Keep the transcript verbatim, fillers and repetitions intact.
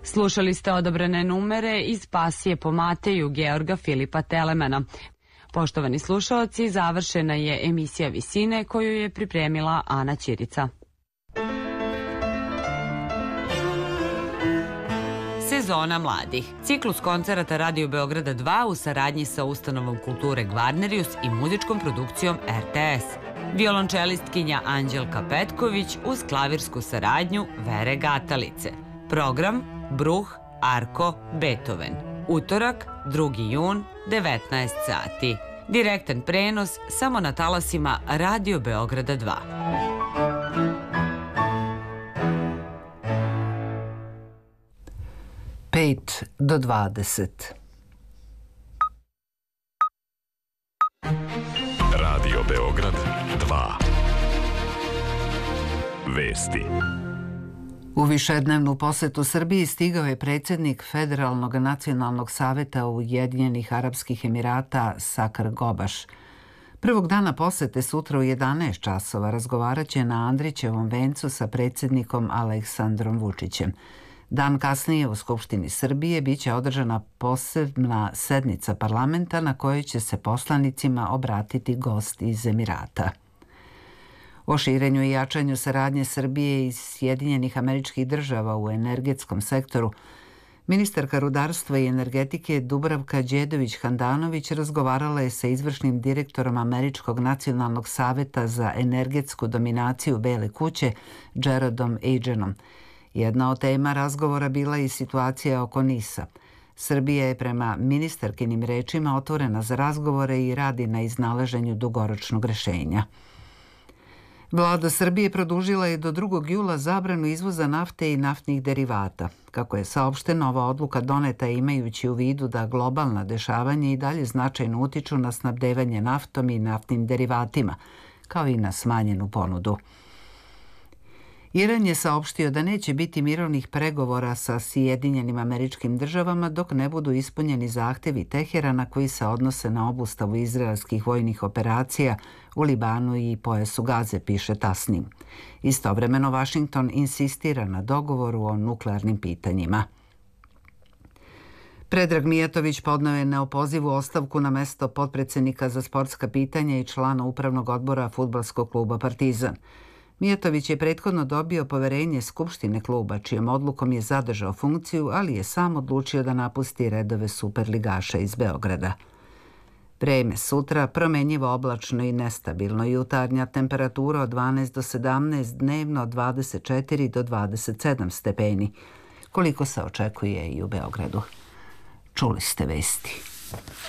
Slušali ste odabrane numere iz Pasije po Mateju Georga Filipa Telemana. Poštovani slušaoci, završena je emisija Visine koju je pripremila Ana Ćirica. Sezona mladih. Ciklus koncerata Radio Beograda dva u saradnji sa Ustanovom kulture Gvarnerius i muzičkom produkcijom R T S. Violončelistkinja Anđelka Petković uz klavirsku saradnju Vere Gatalice. Program Bruh, Arko, Beethoven. Utorak, drugi jun, devetnaest sati. Direktan prenos samo na talasima Radio Beograda dva. pet do dvadeset. Radio Beograd dva. Vesti. U višednevnu posetu Srbiji stigao je predsjednik Federalnog nacionalnog saveta Ujedinjenih Arapskih Emirata Sakar Gobaš. Prvog dana posete sutra u jedanaest časova razgovarat će na Andrićevom vencu sa predsjednikom Aleksandrom Vučićem. Dan kasnije u Skupštini Srbije biće održana posebna sednica parlamenta na kojoj će se poslanicima obratiti gost iz Emirata. O širenju i jačanju saradnje Srbije i Sjedinjenih Američkih Država u energetskom sektoru ministarka rudarstva i energetike Dubravka Đedović-Handanović razgovarala je sa izvršnim direktorom Američkog nacionalnog saveta za energetsku dominaciju Bele kuće Jaredom Agenom. Jedna od tema razgovora bila i situacija oko NIS-a. Srbija je prema ministarkinim rečima otvorena za razgovore i radi na iznalaženju dugoročnog rešenja. Vlada Srbije produžila je do drugog jula zabranu izvoza nafte i naftnih derivata. Kako je saopšteno, ova odluka doneta imajući u vidu da globalna dešavanja i dalje značajno utiču na snabdevanje naftom i naftnim derivatima, kao i na smanjenu ponudu. Iran je saopštio da neće biti mirovnih pregovora sa Sjedinjenim Američkim Državama dok ne budu ispunjeni zahtevi Teherana koji se odnose na obustavu izraelskih vojnih operacija u Libanu i pojasu Gaze, piše Tasnim. Istovremeno Vašington insistira na dogovoru o nuklearnim pitanjima. Predrag Mijatović podneo je neopozivu ostavku na mesto potpredsednika za sportska pitanja i člana upravnog odbora fudbalskog kluba Partizan. Mijatović je prethodno dobio poverenje Skupštine kluba, čijom odlukom je zadržao funkciju, ali je sam odlučio da napusti redove superligaša iz Beograda. Vreme sutra promenjivo, oblačno i nestabilno. Jutarnja temperatura od dvanaest do sedamnaest, dnevno od dvadeset četiri do dvadeset sedam stepeni, koliko se očekuje i u Beogradu. Čuli ste vesti.